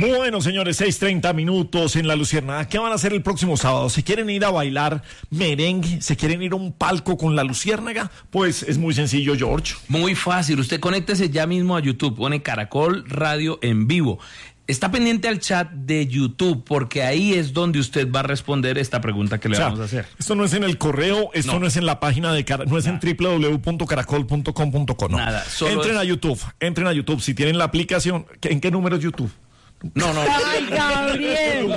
Bueno, señores, 6:30 minutos en La Luciérnaga. ¿Qué van a hacer el próximo sábado? ¿Se quieren ir a bailar merengue? ¿Se quieren ir a un palco con La Luciérnaga? Pues es muy sencillo, George. Muy fácil. Usted conéctese ya mismo a YouTube. Pone Caracol Radio en vivo. Está pendiente al chat de YouTube porque ahí es donde usted va a responder esta pregunta que le vamos a hacer. Esto no es en el correo, esto no es en la página de no es en www.caracol.com.co. Nada, entren a YouTube, si tienen la aplicación. ¿En qué número es YouTube? No. ¡Ay, Gabriel!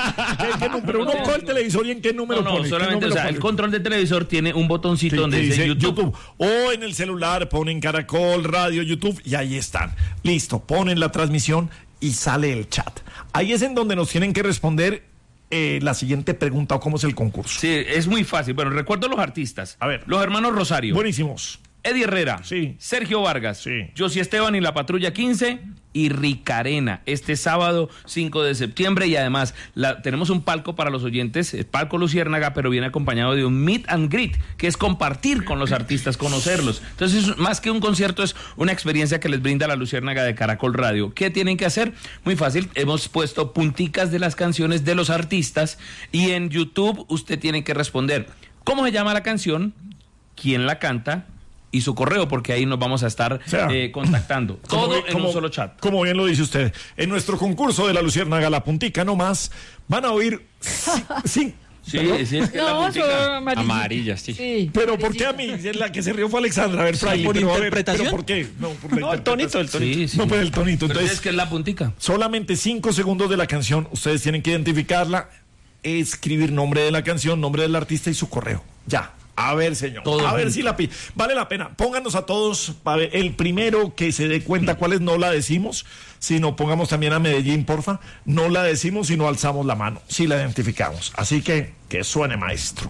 Pero uno coge el televisor y en qué número pone. Solamente, el control de televisor tiene un botoncito donde dice YouTube. O en el celular ponen Caracol Radio, YouTube y ahí están. Listo, ponen la transmisión y sale el chat. Ahí es en donde nos tienen que responder la siguiente pregunta o cómo es el concurso. Sí, es muy fácil. Bueno, recuerdo los artistas. A ver. Los hermanos Rosario. Buenísimos. Eddie Herrera. Sí. Sergio Vargas. Sí. Josie Esteban y la Patrulla 15 y Ricarena. Este sábado 5 de septiembre y además tenemos un palco para los oyentes, el Palco Luciérnaga, pero viene acompañado de un meet and greet, que es compartir con los artistas, conocerlos. Entonces, más que un concierto, es una experiencia que les brinda la Luciérnaga de Caracol Radio. ¿Qué tienen que hacer? Muy fácil, hemos puesto punticas de las canciones de los artistas y en YouTube usted tiene que responder cómo se llama la canción, quién la canta y su correo, porque ahí nos vamos a estar contactando. Todo en un solo chat. Como bien lo dice usted, en nuestro concurso de La Luciérnaga, la puntica nomás, van a oír... Sí, es que la puntica amarilla, sí. Pero ¿por qué a mí? La que se rió fue Alexandra. A ver, Fray, ¿por interpretación? ¿Pero por qué? No, por el tonito. Sí. No, pues el tonito. Entonces, Entonces, es que es la puntica. Solamente 5 segundos de la canción. Ustedes tienen que identificarla, escribir nombre de la canción, nombre del artista y su correo. Ya. A ver, señor. A ver si vale la pena. Pónganos a todos. A ver, el primero que se dé cuenta cuál es, no la decimos, sino pongamos también a Medellín, porfa. No la decimos, sino alzamos la mano. Si la identificamos. Así que suene, maestro.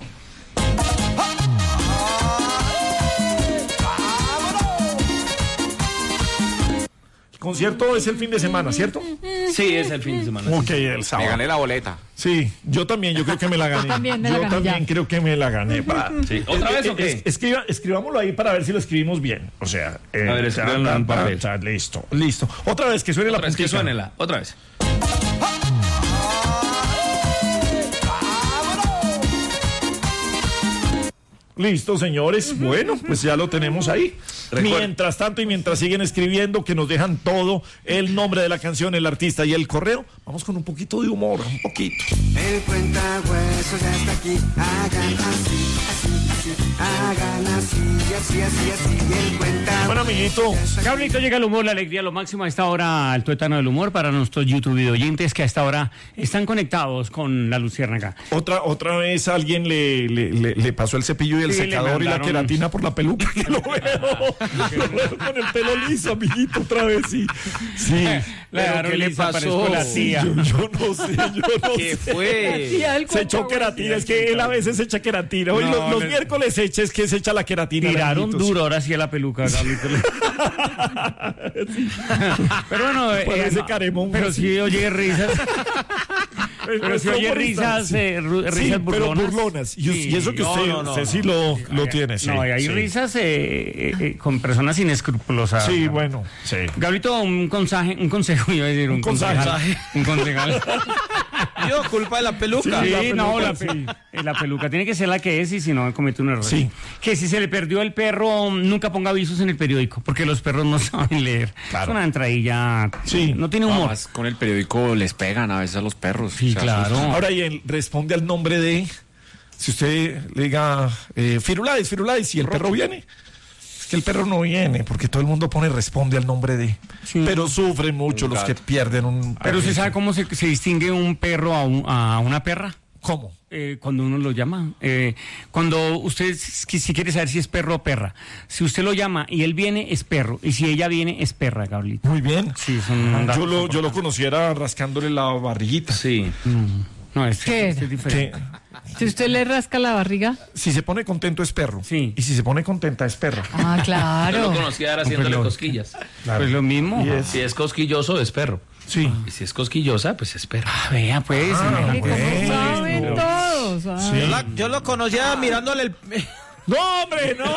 El concierto es el fin de semana, ¿cierto? Sí, es el fin de semana. Ok, el sábado. Me gané la boleta. Sí, yo también, yo creo que me la gané. Yo también creo que me la gané. Sí. ¿Otra vez o qué? Escribámoslo ahí para ver si lo escribimos bien. O sea, a ver, escríbanlo en papel. Listo. Otra vez, que suene la puntica. Que suénela, otra vez. Listo, señores. Bueno, pues ya lo tenemos ahí. Mientras tanto y mientras siguen escribiendo, que nos dejan todo, el nombre de la canción, el artista y el correo, vamos con un poquito de humor, un poquito. El cuentahuesos ya está aquí. Hagan así, hagan así, el cuentahuesos. Bueno, amiguito. Gabrielito, llega el humor, la alegría, lo máximo a esta hora, al tuétano del humor para nuestros YouTube oyentes que a esta hora están conectados con La Luciérnaga. Otra vez alguien le pasó el cepillo y el secador y la queratina por la peluca, que lo veo con el pelo liso, amiguito, otra vez, sí. ¿Qué le pasó? La tía. Yo no sé. ¿Qué fue? Se echó queratina, es que él a veces se echa queratina. Hoy los miércoles es que se echa la queratina. Tiraron duro, ahora sí a la peluca, Gabrielito. Pero bueno, parece Caremón. Pero sí oye risas. Pero si oye risas, risas burlonas. Pero burlonas. Y eso que usted sí lo tiene. Sí, no, hay risas con personas inescrupulosas. Sí, bueno. Sí. Gabrielito, un consejo, iba a decir. Un concejal. Yo, culpa de la peluca. Sí, la peluca tiene que ser la que es y si no comete un error. Sí. Que si se le perdió el perro, nunca ponga avisos en el periódico, porque los perros no saben leer. Claro. Es una entradilla. Sí. No tiene humor. Además, con el periódico les pegan a veces a los perros. Sí, claro. Ahora, y él responde al nombre de... Si usted le diga Firulais, y el perro viene... Es que el perro no viene, porque todo el mundo responde al nombre de... Sí. Pero sufren mucho los que pierden un... Pero ¿usted sabe cómo se distingue un perro a una perra? ¿Cómo? Cuando uno lo llama. Cuando usted, si quiere saber si es perro o perra, si usted lo llama y él viene, es perro. Y si ella viene, es perra, Gabrielito. Muy bien. Sí, yo lo conociera rascándole la barriguita. Sí. No, es diferente. Si usted le rasca la barriga. Si se pone contento es perro. Sí. Y si se pone contenta es perra. Ah, claro. Yo lo conocía ahora haciéndole cosquillas. Claro. Pues lo mismo. Si es cosquilloso, es perro. Sí. Y si es cosquillosa, pues es perro. Vea, pues. ¿Cómo saben todos? Sí. Yo lo conocía mirándole ¡No, hombre, no!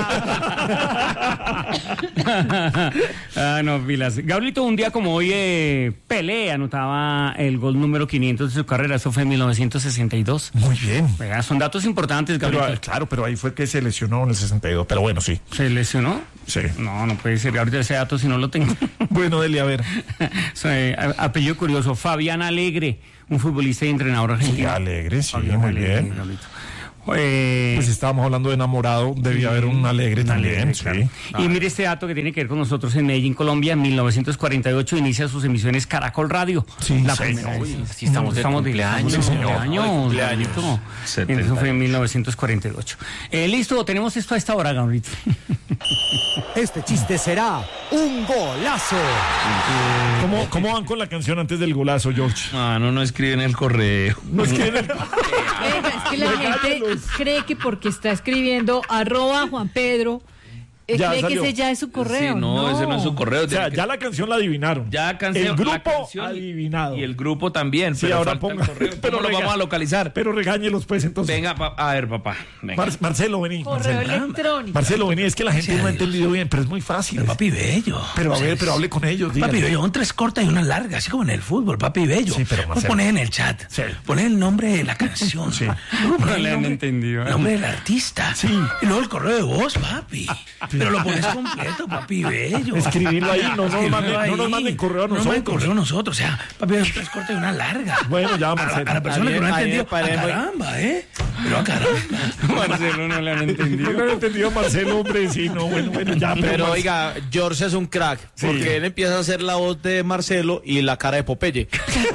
No, pilas. Gabrielito, un día como hoy, Pelé anotaba el gol número 500 de su carrera. Eso fue en 1962. Muy bien. Son datos importantes, Gabrielito. Claro, pero ahí fue que se lesionó en el 62. Pero bueno, sí. ¿Se lesionó? Sí. No puede ser. Ahorita ese dato si no lo tengo. Bueno, Deli, a ver. Apellido curioso, Fabián Alegre, un futbolista y entrenador argentino. Sí, Alegre, sí, Fabián muy Alegre, bien. Gabrielito. Pues estábamos hablando de enamorado, debía haber un Alegre también, sí. Claro. Y mire este dato que tiene que ver con nosotros en Medellín, Colombia. En 1948 inicia sus emisiones Caracol Radio. Sí, la señor. primera vez. Sí, estamos de cumpleaños. Sí, señor. cumpleaños. Gabrielito. Eso fue en 1948. Listo, tenemos esto a esta hora, Gabrielito. Este chiste será un golazo. ¿Cómo van con la canción antes del golazo, George? No escribe en el correo. No es que en el... Venga, es que la gente cree que porque está escribiendo @Juan Pedro, Ya cree salió. que ese ya es su correo. Sí, no, ese no es su correo. O sea, ya la canción la adivinaron. Ya El grupo la canción adivinado. Y el grupo también. Sí, pero ahora falta el ponga. correo. ¿Cómo lo vamos a localizar? Pero regáñelos, pues, entonces. Venga, a ver, papá. Venga. Marcelo, vení. Correo Marcelo. electrónico. Marcelo, vení. Es que la gente no ha entendido bien, pero es muy fácil. Papi bello. Pero a ver, pero hable con ellos. Papi dígale. bello, un 3 cortas y una larga, así como en el fútbol, papi bello. Sí, pero Vos Marcelo. ponés en el chat. Sí. Ponés el nombre de la canción. Sí. Luego ponés No le el han nombre- entendido, ¿eh? El nombre del artista. Sí. Y luego el correo de voz, papi. Pero lo pones completo, papi bello. Escribirlo ahí, no nos Escribirlo manden- no nos ahí. manden correo a No nos manden nosotros. correo a nosotros. O sea, papi bello, un 3 cortas y una larga. Bueno, ya, A Marcelo. la persona que no ha entendido. Caramba, ¿eh? Pero caramba. Marcelo no le han No entendido. lo he entendido, Marcelo, hombre. Sí, no, bueno, ya. Pero Marcelo- oiga, George es un crack, porque él empieza a hacer la voz de Marcelo y la cara de Popeye.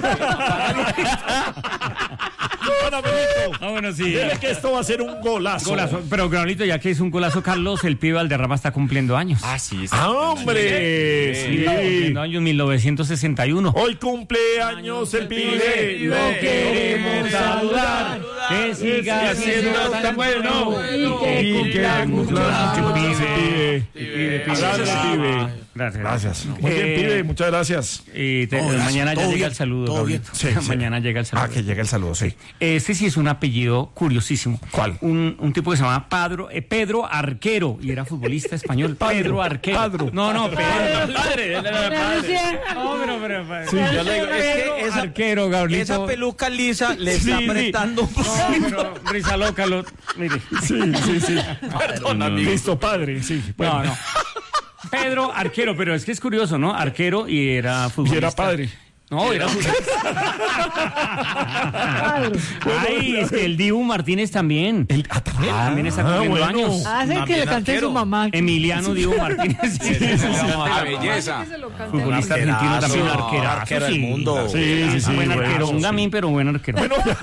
Bueno, amiguito, Ah, bueno, sí. dile que esto va a ser un golazo. Golazo. Pero, Gabrielito, ya que es un golazo, Carlos, el pibe Valderrama está cumpliendo años. Ah, sí. ¡Ah, hombre! Está cumpliendo años 1961. Hoy cumpleaños el pibe, lo queremos saludar. Que siga siendo tan bueno. Y que mucho pibe. Gracias, pibe. Gracias. Gracias. Muy bien, pibe, muchas gracias. Mañana ya llega el saludo, todo bien. Gabrielito. Sí, sí. Mañana llega el saludo. Que llega el saludo, sí. Este sí es un apellido curiosísimo. ¿Cuál? Un tipo que se llama Pedro Arquero y era futbolista español. Pedro Arquero. Padro. No, Pedro. Padre, No, pero Sí, yo le digo, es Pedro que esa, Arquero, Gabrielito. esa peluca lisa le Sí, está sí. apretando un poco. No, pero risa loca, mire. Sí. Perdón, amigo. Listo, padre, sí. Bueno. No. Pedro Arquero, pero es que es curioso, ¿no? Arquero y era Y futbolista. era padre. No, era futbolista. Ay, es que el Dibu Martínez también. También está cumpliendo años. Hace que le cante su mamá. Emiliano Dibu Martínez. La belleza. Que se lo cante Futbolista argentino también, arquerazo, arquero del sí. mundo. Sí. Buen buenazo, arquero, un sí. gamín, pero buen arquero.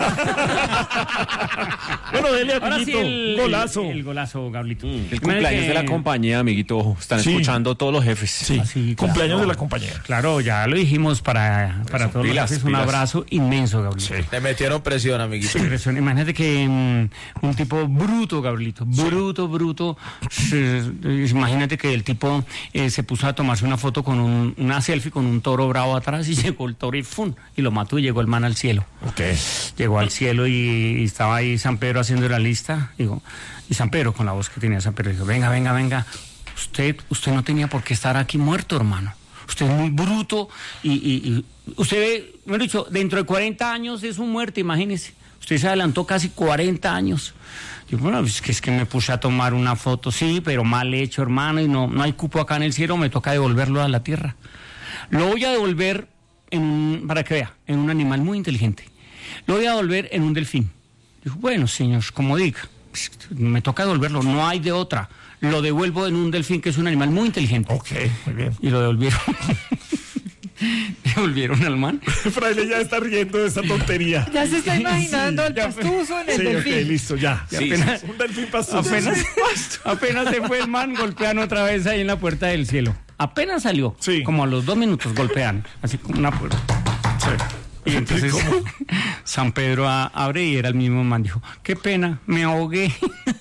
Bueno, dele, Ahora sí, amiguito. el Golazo. El golazo, Gablito. El cumpleaños de la compañía, amiguito. Están Sí. escuchando todos los jefes. Sí, sí, claro. cumpleaños de la compañía. Claro, ya lo dijimos para todos los pilas, jefes, un pilas. abrazo inmenso, Gabrielito. Sí. Le metieron presión, amiguito. Impresión. Imagínate que un tipo bruto, Gabrielito, bruto. Imagínate que el tipo se puso a tomarse una foto con una selfie con un toro bravo atrás y llegó el toro y ¡fum! Y lo mató y llegó el man al cielo. Ok. Llegó al cielo y estaba ahí San Pedro haciendo la lista. Digo, y San Pedro, con la voz que tenía San Pedro, dijo, venga. Usted no tenía por qué estar aquí muerto, hermano. Usted es muy bruto y usted ve, mejor dicho, dentro de 40 años es un muerto, imagínese. Usted se adelantó casi 40 años. Yo, bueno, es que me puse a tomar una foto, sí, pero mal hecho, hermano, y no hay cupo acá en el cielo, me toca devolverlo a la tierra. Lo voy a devolver para que vea, en un animal muy inteligente. Lo voy a devolver en un delfín. Dijo, bueno, señor, como diga, me toca devolverlo, no hay de otra. Lo devuelvo en un delfín, que es un animal muy inteligente. Ok, muy bien. Y lo devolvieron. Devolvieron al man. Fraile ya está riendo de esta tontería. Ya se está imaginando el ya pastuso en el Sí, delfín. ok, listo, ya. Apenas- Un delfín pastuso. apenas se fue el man, golpean otra vez ahí en la puerta del cielo. Apenas salió, Sí. como a los 2 minutos golpean, así como una puerta. Y entonces San Pedro abre y era el mismo man, dijo, qué pena, me ahogué.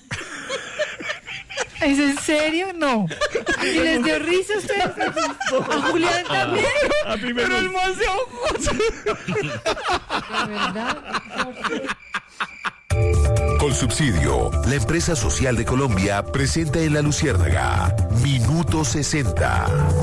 ¿Es en serio? No. ¿Y les dio risa a ustedes? ¿A Julián también? A mí me gusta. man se ahogó. La verdad. Colsubsidio, la empresa social de Colombia, presenta en La Luciérnaga Minuto 60.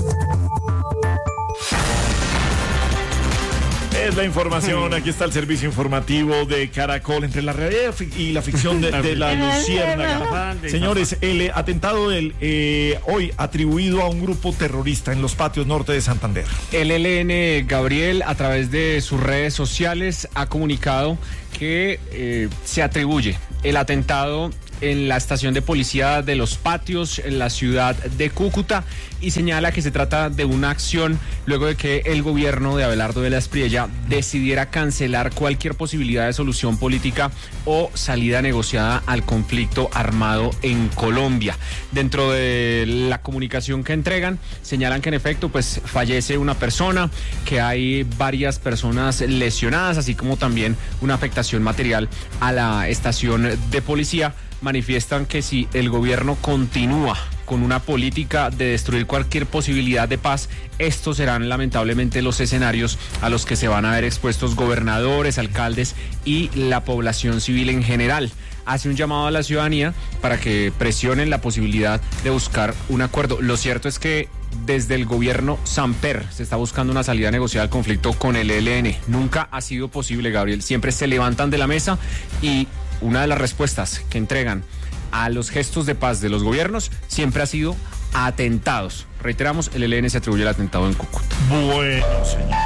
Es la información, aquí está el servicio informativo de Caracol entre la realidad y la ficción de La Luciérnaga. Señores, el atentado hoy atribuido a un grupo terrorista en los patios norte de Santander. El ELN, Gabriel, a través de sus redes sociales ha comunicado que se atribuye el atentado en la estación de policía de Los Patios, en la ciudad de Cúcuta, y señala que se trata de una acción luego de que el gobierno de Abelardo de la Espriella decidiera cancelar cualquier posibilidad de solución política o salida negociada al conflicto armado en Colombia. Dentro de la comunicación que entregan, señalan que en efecto pues fallece una persona, que hay varias personas lesionadas, así como también una afectación material a la estación de policía. Manifiestan que si el gobierno continúa con una política de destruir cualquier posibilidad de paz, estos serán lamentablemente los escenarios a los que se van a ver expuestos gobernadores, alcaldes y la población civil en general. Hace un llamado a la ciudadanía para que presionen la posibilidad de buscar un acuerdo. Lo cierto es que desde el gobierno Samper se está buscando una salida negociada al conflicto con el ELN. Nunca ha sido posible, Gabriel. Siempre se levantan de la mesa y una de las respuestas que entregan a los gestos de paz de los gobiernos siempre ha sido atentados. Reiteramos, el ELN se atribuye el atentado en Cúcuta. Bueno, señor.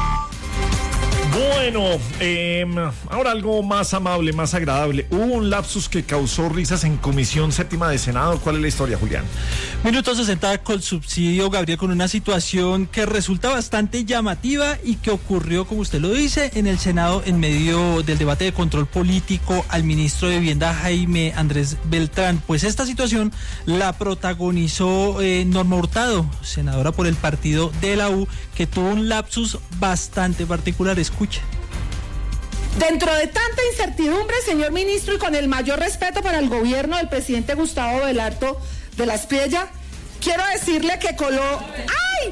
Bueno, ahora algo más amable, más agradable. Hubo un lapsus que causó risas en Comisión Séptima de Senado. ¿Cuál es la historia, Julián? Minuto 60 Colsubsidio, Gabriel, con una situación que resulta bastante llamativa y que ocurrió, como usted lo dice, en el Senado en medio del debate de control político al ministro de Vivienda, Jaime Andrés Beltrán. Pues esta situación la protagonizó Norma Hurtado, senadora por el partido de la U, que tuvo un lapsus bastante particular. Escucha. Dentro de tanta incertidumbre, señor ministro, y con el mayor respeto para el gobierno del presidente Gustavo Abelardo de la Espriella, quiero decirle que ¡ay!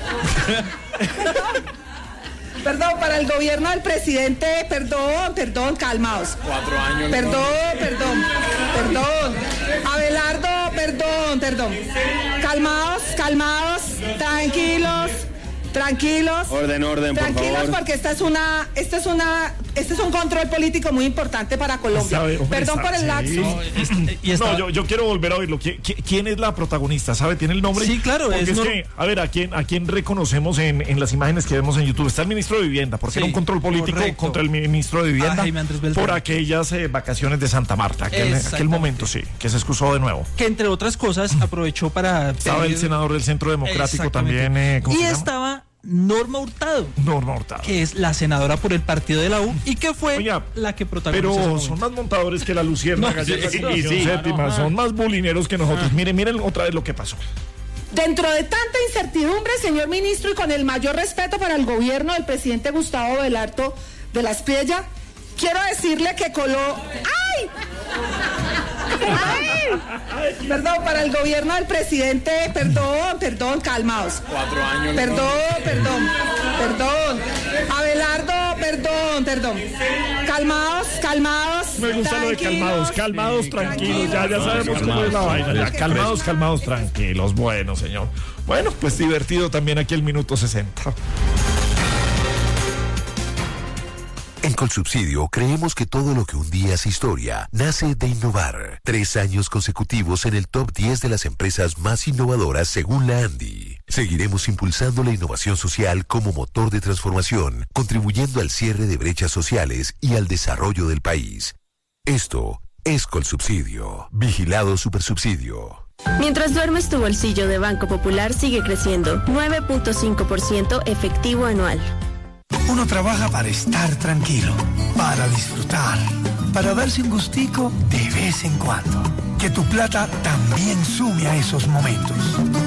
Perdón, para el gobierno del presidente, perdón, calmaos. 4 años. Perdón. Abelardo, perdón. Calmaos, tranquilos. Orden, tranquilos, por favor. porque este es un control político muy importante para Colombia. Perdón por el lapsus. No, yo quiero volver a oírlo. ¿Quién es la protagonista? ¿Sabe? ¿Tiene el nombre? Sí, claro. Porque es que, a ver, ¿a quién reconocemos en las imágenes que vemos en YouTube? Está el ministro de Vivienda, porque era un control político contra el ministro de Vivienda por aquellas vacaciones de Santa Marta, aquel momento, sí, que se excusó de nuevo. Que entre otras cosas aprovechó para... Estaba el senador del Centro Democrático también. Y estaba Norma Hurtado, que es la senadora por el partido de la U y que fue la que protagonizó. Pero son más montadores que la Luciérnaga, Séptima, son más bulineros que nosotros. Miren otra vez lo que pasó. Dentro de tanta incertidumbre, señor ministro, y con el mayor respeto para el gobierno del presidente Gustavo Abelardo de la Espriella, quiero decirle que ¡ay! Perdón, para el gobierno del presidente, perdón, calmaos. 4 años. Perdón. Abelardo, perdón. Calmaos. Me gusta lo de calmados, tranquilos. Ya sabemos cómo es la vaina. Calmados, tranquilos. Bueno, señor. Bueno, pues divertido también aquí el Minuto 60. En Colsubsidio creemos que todo lo que un día es historia nace de innovar. 3 años consecutivos en el top 10 de las empresas más innovadoras según la ANDI. Seguiremos impulsando la innovación social como motor de transformación, contribuyendo al cierre de brechas sociales y al desarrollo del país. Esto es Colsubsidio. Vigilado Supersubsidio. Mientras duermes, tu bolsillo de Banco Popular sigue creciendo. 9.5% efectivo anual. Uno trabaja para estar tranquilo, para disfrutar, para darse un gustico de vez en cuando. Que tu plata también sume a esos momentos.